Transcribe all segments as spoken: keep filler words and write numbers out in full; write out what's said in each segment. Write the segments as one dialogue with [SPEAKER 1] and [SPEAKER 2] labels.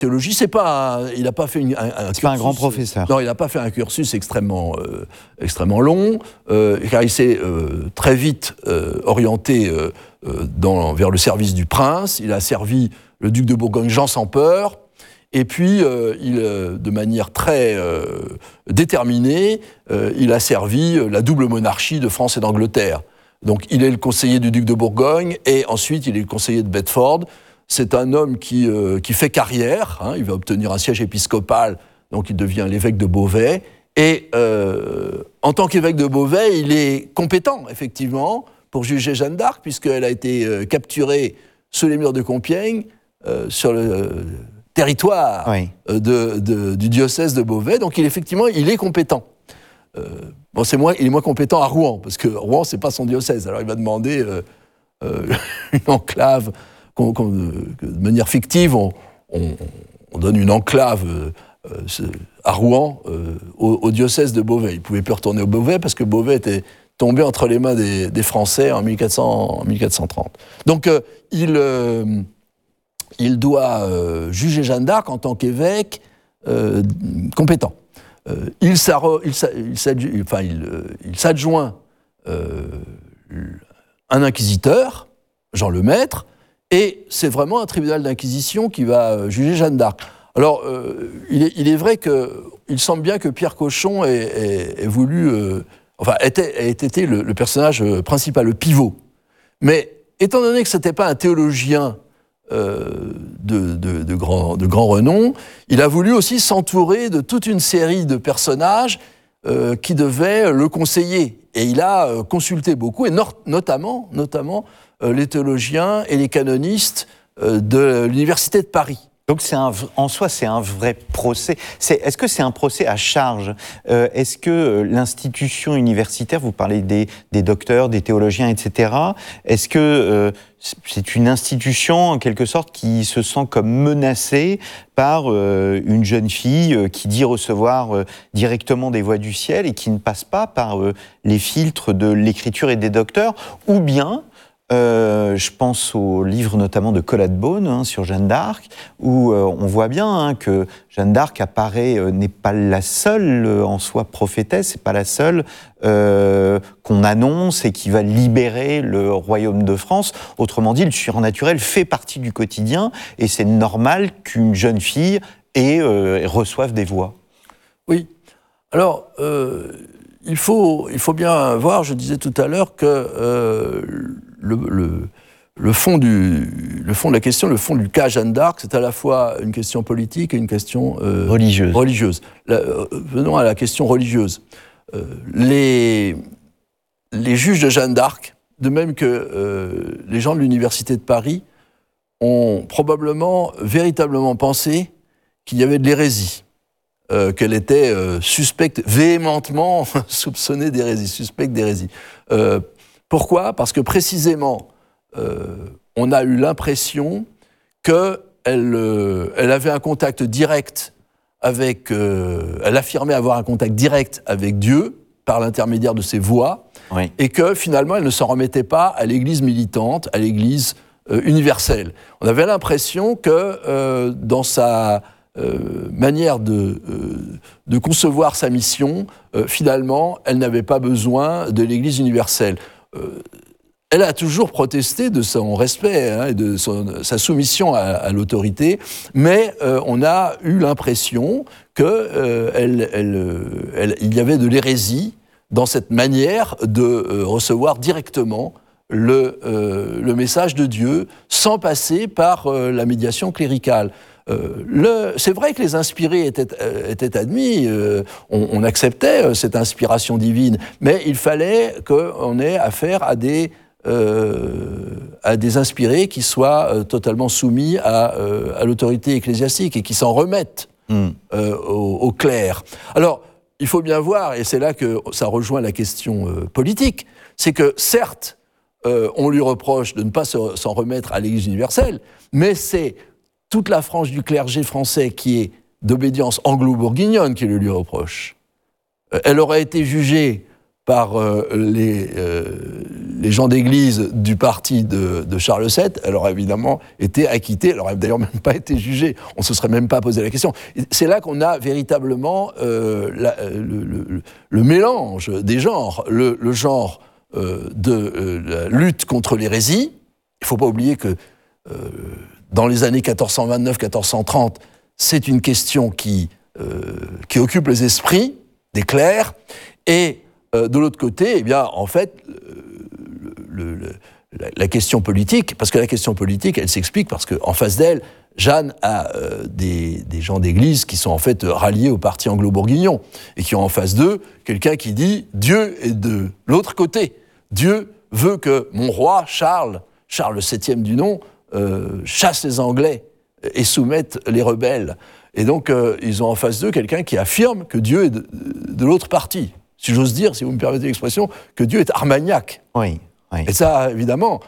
[SPEAKER 1] théologie. C'est pas un, il n'a pas fait une, un, un
[SPEAKER 2] c'est
[SPEAKER 1] cursus,
[SPEAKER 2] pas un grand professeur.
[SPEAKER 1] Non, il n'a pas fait un cursus extrêmement, euh, extrêmement long, euh, car il s'est euh, très vite euh, orienté euh, dans, vers le service du prince. Il a servi le duc de Bourgogne Jean sans peur, et puis euh, il, euh, de manière très euh, déterminée, euh, il a servi la double monarchie de France et d'Angleterre. Donc il est le conseiller du duc de Bourgogne, et ensuite il est le conseiller de Bedford. C'est un homme qui, euh, qui fait carrière, hein, il va obtenir un siège épiscopal, donc il devient l'évêque de Beauvais, et euh, en tant qu'évêque de Beauvais, il est compétent, effectivement, pour juger Jeanne d'Arc, puisqu'elle a été euh, capturée sous les murs de Compiègne, euh, sur le euh, territoire oui. euh, de, de, du diocèse de Beauvais, donc il, effectivement, il est compétent. Euh, bon, c'est moins, il est moins compétent à Rouen, parce que Rouen, c'est pas son diocèse, alors il va demander euh, euh, une enclave. Qu'on, qu'on, de manière fictive, on, on, on donne une enclave euh, à Rouen euh, au, au diocèse de Beauvais. Il ne pouvait plus retourner au Beauvais parce que Beauvais était tombé entre les mains des, des Français en mille quatre cents, en mille quatre cent trente. Donc euh, il, euh, il doit euh, juger Jeanne d'Arc en tant qu'évêque euh, compétent. Euh, il, il, il, enfin, il, il s'adjoint euh, un inquisiteur, Jean Lemaître, et c'est vraiment un tribunal d'inquisition qui va juger Jeanne d'Arc. Alors, euh, il, est, il est vrai qu'il semble bien que Pierre Cochon ait, ait, ait voulu... Euh, enfin, ait, ait été le, le personnage principal, le pivot. Mais, étant donné que ce n'était pas un théologien euh, de, de, de, grand, de grand renom, il a voulu aussi s'entourer de toute une série de personnages euh, qui devaient le conseiller. Et il a euh, consulté beaucoup, et no- notamment... notamment les théologiens et les canonistes de l'Université de Paris.
[SPEAKER 2] Donc c'est un, en soi, c'est un vrai procès. C'est, est-ce que c'est un procès à charge ? euh, Est-ce que l'institution universitaire, vous parlez des, des docteurs, des théologiens, et cetera, est-ce que euh, c'est une institution, en quelque sorte, qui se sent comme menacée par euh, une jeune fille euh, qui dit recevoir euh, directement des voix du ciel et qui ne passe pas par euh, les filtres de l'écriture et des docteurs, ou bien... Euh, je pense au livre notamment de Colette Beaune hein, sur Jeanne d'Arc, où euh, on voit bien hein, que Jeanne d'Arc apparaît, euh, n'est pas la seule euh, en soi prophétesse, c'est pas la seule euh, qu'on annonce et qui va libérer le royaume de France. Autrement dit, le surnaturel fait partie du quotidien et c'est normal qu'une jeune fille ait, euh, reçoive des voix.
[SPEAKER 1] Oui. Alors, euh, il faut, il faut bien voir, je disais tout à l'heure que euh, Le, le, le, fond du, le fond de la question, le fond du cas Jeanne d'Arc, c'est à la fois une question politique et une question euh,
[SPEAKER 2] religieuse.
[SPEAKER 1] religieuse. La, euh, venons à la question religieuse. Euh, les, les juges de Jeanne d'Arc, de même que euh, les gens de l'Université de Paris, ont probablement, véritablement pensé qu'il y avait de l'hérésie, euh, qu'elle était euh, suspecte, véhémentement soupçonnée d'hérésie, suspecte d'hérésie. Euh, Pourquoi ? Parce que précisément, euh, on a eu l'impression qu'elle euh, elle avait un contact direct avec... Euh, elle affirmait avoir un contact direct avec Dieu par l'intermédiaire de ses voix, oui. Et que finalement, elle ne s'en remettait pas à l'Église militante, à l'Église euh, universelle. On avait l'impression que euh, dans sa... Euh, manière de, euh, de concevoir sa mission, euh, finalement, elle n'avait pas besoin de l'Église universelle. Euh, elle a toujours protesté de son respect hein, et de son, sa soumission à, à l'autorité, mais euh, on a eu l'impression qu'il euh, elle, elle, elle, y avait de l'hérésie dans cette manière de euh, recevoir directement le, euh, le message de Dieu sans passer par euh, la médiation cléricale. Euh, le, c'est vrai que les inspirés étaient, euh, étaient admis, euh, on, on acceptait euh, cette inspiration divine, mais il fallait qu'on ait affaire à des, euh, à des inspirés qui soient euh, totalement soumis à, euh, à l'autorité ecclésiastique et qui s'en remettent mmh. euh, au, au clerc. Alors, il faut bien voir, et c'est là que ça rejoint la question euh, politique, c'est que certes, euh, on lui reproche de ne pas se, s'en remettre à l'Église universelle, mais c'est toute la frange du clergé français qui est d'obédience anglo-bourguignonne qui le lui reproche. Elle aurait été jugée par euh, les, euh, les gens d'église du parti de, de Charles sept, elle aurait évidemment été acquittée, elle n'aurait d'ailleurs même pas été jugée, on ne se serait même pas posé la question. C'est là qu'on a véritablement euh, la, le, le, le mélange des genres, le, le genre euh, de euh, la lutte contre l'hérésie. Il ne faut pas oublier que euh, dans les années quatorze cent vingt-neuf quatorze cent trente, c'est une question qui, euh, qui occupe les esprits des clercs, et euh, de l'autre côté, eh bien, en fait, le, le, la, la question politique, parce que la question politique, elle s'explique parce qu'en face d'elle, Jeanne a euh, des, des gens d'église qui sont en fait ralliés au parti anglo-bourguignon, et qui ont en face d'eux quelqu'un qui dit « Dieu est de l'autre côté. Dieu veut que mon roi, Charles, Charles le septième du nom, euh, chasse les Anglais et soumette les rebelles. » Et donc, euh, ils ont en face d'eux quelqu'un qui affirme que Dieu est de, de l'autre parti. Si j'ose dire, si vous me permettez l'expression, que Dieu est Armagnac.
[SPEAKER 2] Oui, oui.
[SPEAKER 1] Et ça, évidemment,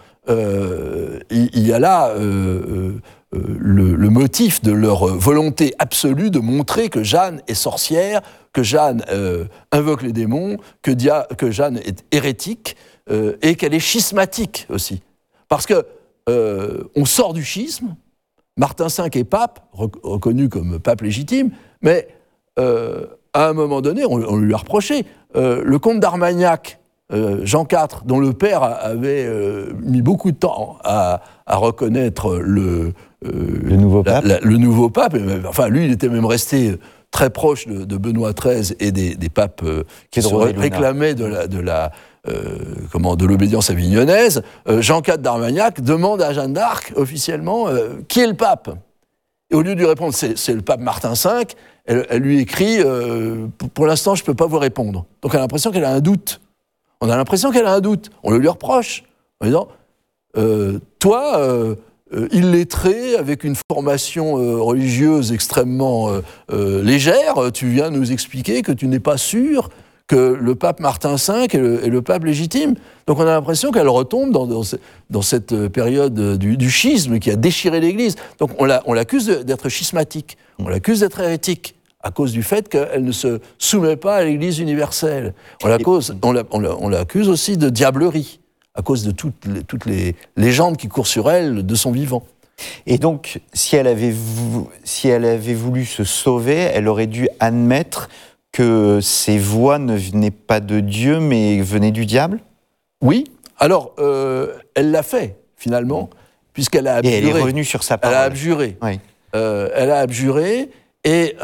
[SPEAKER 1] euh, il, il y a là euh, euh, le, le motif de leur volonté absolue de montrer que Jeanne est sorcière, que Jeanne euh, invoque les démons, que, Dia, que Jeanne est hérétique euh, et qu'elle est schismatique aussi. Parce que euh, on sort du schisme. Martin cinq est pape, reconnu comme pape légitime, mais euh, à un moment donné, on, on lui a reproché. Euh, le comte d'Armagnac, euh, Jean quatre, dont le père avait euh, mis beaucoup de temps à, à reconnaître le, euh,
[SPEAKER 2] le, nouveau
[SPEAKER 1] la,
[SPEAKER 2] pape.
[SPEAKER 1] La, le nouveau pape, enfin lui, il était même resté très proche de, de Benoît treize et des, des papes euh, qui se réclamaient de la... De la Euh, comment, de l'obédience avignonnaise, euh, Jean quatre d'Armagnac demande à Jeanne d'Arc, officiellement, euh, qui est le pape ? Et au lieu de lui répondre, c'est, c'est le pape Martin cinq, elle, elle lui écrit, euh, pour, pour l'instant, je ne peux pas vous répondre. Donc elle a l'impression qu'elle a un doute. On a l'impression qu'elle a un doute. On le lui reproche, en disant, euh, toi, euh, euh, illettré, avec une formation euh, religieuse extrêmement euh, euh, légère, tu viens nous expliquer que tu n'es pas sûr que le pape Martin cinq est le, est le pape légitime. Donc on a l'impression qu'elle retombe dans, dans, dans cette période du, du schisme qui a déchiré l'Église. Donc on, la, on l'accuse d'être schismatique, on l'accuse d'être hérétique, à cause du fait qu'elle ne se soumet pas à l'Église universelle. On, l'accuse, on, la, on, la, on l'accuse aussi de diablerie, à cause de toutes les, toutes les légendes qui courent sur elle de son vivant.
[SPEAKER 2] Et donc, si elle avait, vou- si elle avait voulu se sauver, elle aurait dû admettre que ces voix ne venaient pas de Dieu, mais venaient du diable ?
[SPEAKER 1] Oui. Alors, euh, elle l'a fait, finalement, puisqu'elle a abjuré.
[SPEAKER 2] Et elle est revenue sur sa parole.
[SPEAKER 1] Elle a abjuré.
[SPEAKER 2] Oui.
[SPEAKER 1] Euh, elle a abjuré, et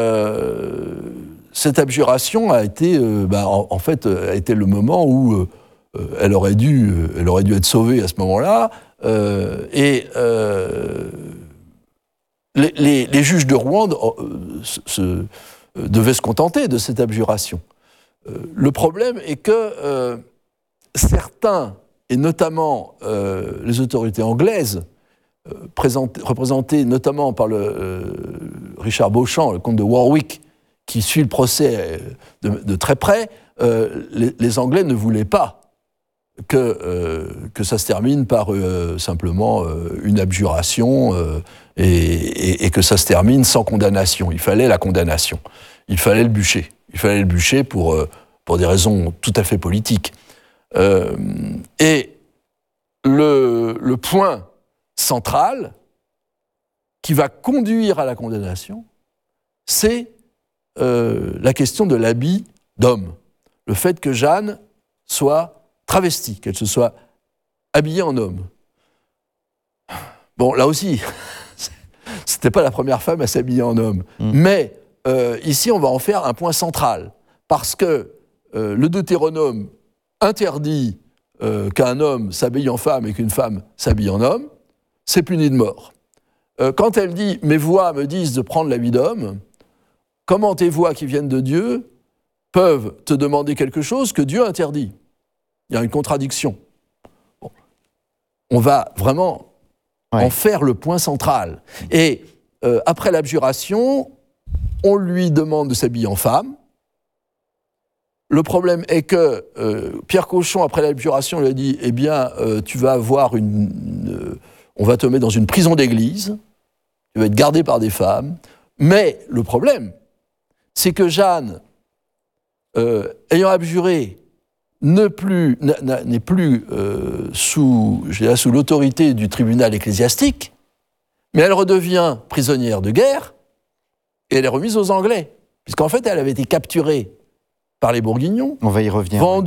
[SPEAKER 1] euh, cette abjuration a été, euh, bah, en, en fait, a été le moment où euh, elle aurait dû, elle aurait dû être sauvée à ce moment-là, euh, et euh, les, les, les juges de Rouen euh, se, se devait se contenter de cette abjuration. Euh, le problème est que euh, certains, et notamment euh, les autorités anglaises, euh, représentées notamment par le, euh, Richard Beauchamp, le comte de Warwick, qui suit le procès de, de très près, euh, les, les Anglais ne voulaient pas que, euh, que ça se termine par euh, simplement euh, une abjuration euh, et, et, et que ça se termine sans condamnation. Il fallait la condamnation. Il fallait le bûcher. Il fallait le bûcher pour, euh, pour des raisons tout à fait politiques. Euh, et le, le point central qui va conduire à la condamnation, c'est euh, la question de l'habit d'homme. Le fait que Jeanne soit travestie, qu'elle se soit habillée en homme. Bon, là aussi, c'était pas la première femme à s'habiller en homme. Mmh. Mais euh, ici, on va en faire un point central. Parce que euh, le Deutéronome interdit euh, qu'un homme s'habille en femme et qu'une femme s'habille en homme, c'est puni de mort. Euh, quand elle dit « mes voix me disent de prendre l'habit d'homme », comment tes voix qui viennent de Dieu peuvent te demander quelque chose que Dieu interdit ? Il y a une contradiction. Bon. On va vraiment ouais. en faire le point central. Et euh, après l'abjuration, on lui demande de s'habiller en femme. Le problème est que euh, Pierre Cochon, après l'abjuration, lui a dit « Eh bien, euh, tu vas avoir une... une euh, on va te mettre dans une prison d'église, tu vas être gardé par des femmes. » Mais le problème, c'est que Jeanne, euh, ayant abjuré, ne plus, n'est plus euh, sous, je dirais, sous l'autorité du tribunal ecclésiastique, mais elle redevient prisonnière de guerre et elle est remise aux Anglais. Puisqu'en fait, elle avait été capturée par les Bourguignons.
[SPEAKER 2] On va y revenir.
[SPEAKER 1] Vendue